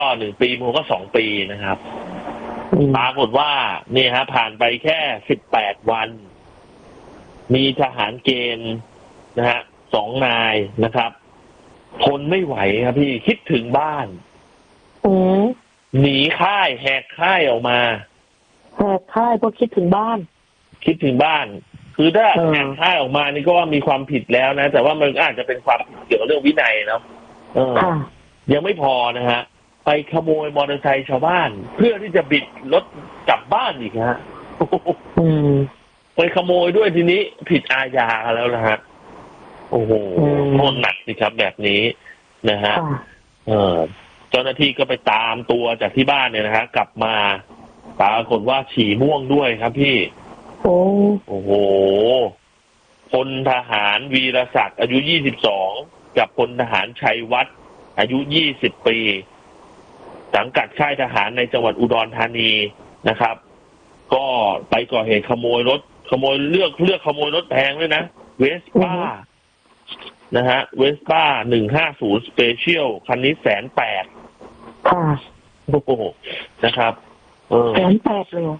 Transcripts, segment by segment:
1 ปีผมก็2 ปีนะครับปรากฏว่านี่ฮะผ่านไปแค่18 วันมีทหารเกณฑ์นะฮะ2 นายนะครับทนไม่ไหวครับพี่คิดถึงบ้านหนีค่ายแหกค่ายออกมาแหกค่ายเพราะคิดถึงบ้านคือถ้าแหกค่ายออกมานี่ก็ว่ามีความผิดแล้วนะแต่ว่ามันอาจจะเป็นความผิดเกี่ยวกับเรื่องวินัยเนาะยังไม่พอนะฮะไปขโมยมอเตอร์ไซค์ชาวบ้านเพื่อที่จะบิดรถกลับบ้านอีกฮะไปขโมยด้วยทีนี้ผิดอาญาแล้วนะฮะโอ้โหโทษหนักสิครับแบบนี้นะฮะเจ้าหน้าที่ก็ไปตามตัวจากที่บ้านเนี่ยนะฮะกลับมาปรากฏว่าฉี่ม่วงด้วยครับพี่โอ้โหพลทหารวีรศักดิ์อายุ22กับพลทหารชัยวัฒน์อายุ20 ปีสังกัดค่ายทหารในจังหวัดอุดรธานีนะครับก็ไปก่อเหตุขโมยรถเลือกขโมยรถแพงด้วยนะเวสป้านะฮะเวสป้า150 สเปเชียลคันนี้180,000 ค่ะโอ้โหนะครับ 180,000เลย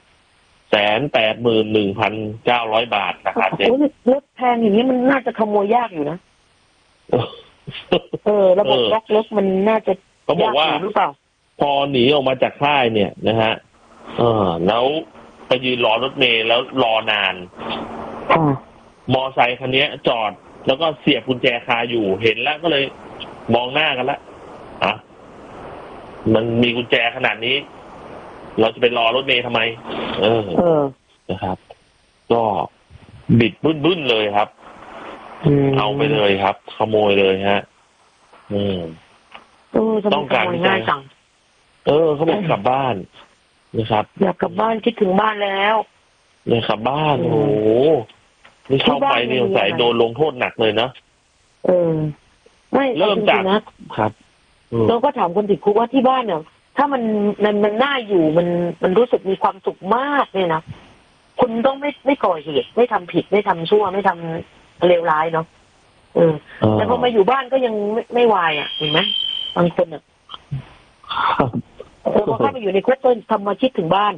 181,900 บาทนะครับรถแพงอย่างนี้มันน่าจะขโมยยากอยู่นะระบบล็อกรถมันน่าจะเขาบอกว่าหรือเปล่าพอหนีออกมาจากค่ายเนี่ยนะฮะแล้วไปยืนรอรถเมล์แล้วรอนานมอไซค์คันนี้จอดแล้วก็เสียบกุญแจคาอยู่เห็นแล้วก็เลยมองหน้ากันละมันมีกุญแจขนาดนี้เราจะไปรอรถเมล์ทำไมนะครับก็บิดบึ้นเลยครับเอาไปเลยครับขโมยเลยฮะต้องการง่ายจังเขาบอกกลับบ้านนะครับอยากกลับบ้านคิดถึงบ้านแล้วอยากกลับบ้านโอ้โหนี่เข้าไปนี่สงสัยโดนลงโทษหนักเลยนะไม่เริ่มจากครับเราก็ถามคนติดคุกว่าที่บ้านเนี่ยถ้ามันน่าอยู่มันรู้สึกมีความสุขมากเนี่ยนะคุณต้องไม่ก่อเหตุไม่ทำผิดไม่ทำชั่วไม่ทำเลวร้ายเนาะแต่พอมาอยู่บ้านก็ยังไม่วายเห็นไหมบางคนพอเข้ามาอยู่ในคุกก็ทำมาคิดถึงบ้าน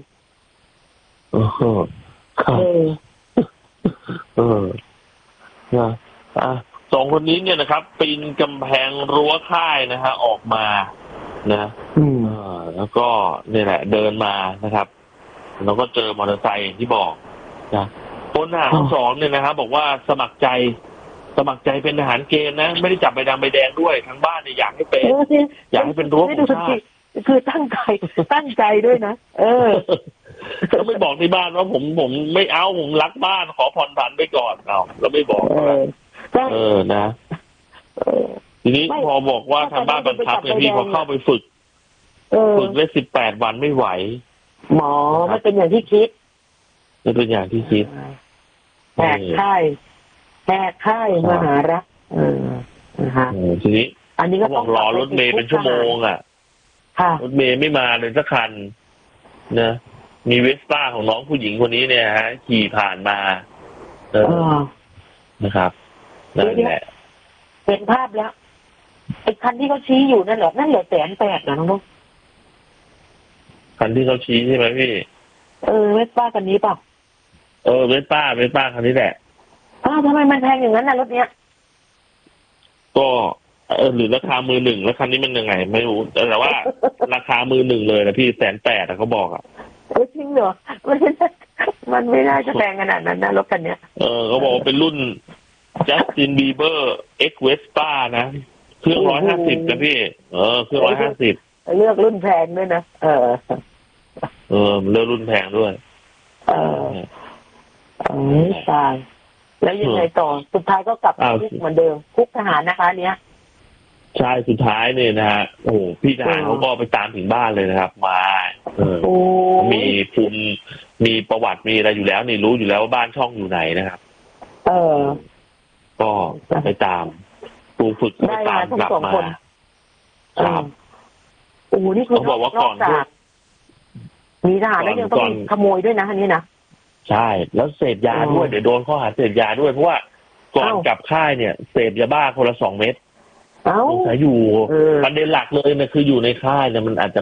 สองคนนี้เนี่ยนะครับปีนกำแพงรั้วค่ายนะฮะออกมานะแล้วก็นี่แหละเดินมานะครับแล้วก็เจอมอเตอร์ไซค์ที่บอกนะพลทหารทั้ง 2เนี่ยนะครับบอกว่าสมัครใจเป็นทหารเกณฑ์นะไม่ได้จับใบดำใบแดงด้วยทั้งบ้านเนี่ยอยากให้เป็นรั้วของชาติคือตั้งใจด้วยนะแล้วไม่บอกที่บ้านว่าผมไม่เอาผมรักบ้านขอผ่อนผันไปก่อนแล้วไม่บอกนะทีนี้พอบอกว่าทางบ้านบังคับเนี่ยพี่พอเข้าไปฝึกได้18 วันไม่ไหวหมอไม่เป็นอย่างที่คิดแหกค่ายมหารักทีนี้อันนี้ก็ต้องรอรถเมล์เป็นชั่วโมงรถเมล์ไม่มาเลยสักคันนะมีเวสป้าของน้องผู้หญิงคนนี้เนี่ยฮะขี่ผ่านมานะครับนั่นแหละเป็นภาพแล้วไอ้คันที่เขาชี้อยู่นั่นแหละ180,000นะน้องลูกคันที่เขาชี้ใช่ไหมพี่เวสป้าคันนี้ป่ะเวสป้าคันนี้แหละทำไมมันแพงอย่างนั้นนะรถเนี้ยก็หรือราคามือหนึ่งแล้วคันนี้มันยังไงไม่รู้แต่ว่าราคามือหนึ่งเลยนะพี่180,000เขาบอกจริงเหรอมันไม่น่าจะแพงขนาดนั้นนะรถคันเนี้ยเขาบอกว่าเป็นรุ่น Justin Bieber X Vespa นะเครื่อง150นะพี่เครื่อง150 เลือกรุ่นแพงด้วยนะเลือกรุ่นแพงด้วยตายแล้วยังไงต่อสุดท้ายก็กลับคุกเหมือนเดิมคุกทหารนะคะเนี้ยใช่สุดท้ายเนี่ยนะฮะโอ้พี่ทหารเขาก็ไปตามถึงบ้านเลยนะครับมามีภูมิมีประวัติมีอะไรอยู่แล้วนี่รู้อยู่แล้วว่าบ้านช่องอยู่ไหนนะครับก็ไปตามครูฝึกไปตามกลับมาครับนี่คือเขาบอกว่าก่อนมีทหารแล้วยังต้องขโมยด้วยนะอันนี้นะใช่แล้วเสพยาด้วยเดี๋ยวโดนข้อหาเสพยาด้วยเพราะว่าก่อนกลับค่ายเนี่ยเสพยาบ้าคนละ2 เม็ดเอ้าสงสัยอยู่ประเด็นหลักเลยนะคืออยู่ในค่ายเนี่ยมันอาจจะ